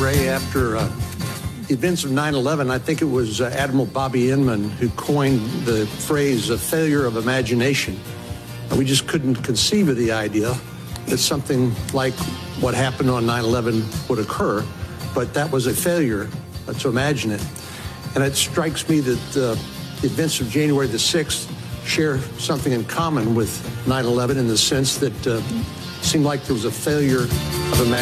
Ray, after the events of 9/11, I think it was Admiral Bobby Inman who coined the phrase "a failure of imagination." And we just couldn't conceive of the idea that something like what happened on 9/11 would occur, but that was a failure to imagine it. And it strikes me that the events of January the 6th share something in common with 9/11 in the sense that it seemed like there was a failure of imagination.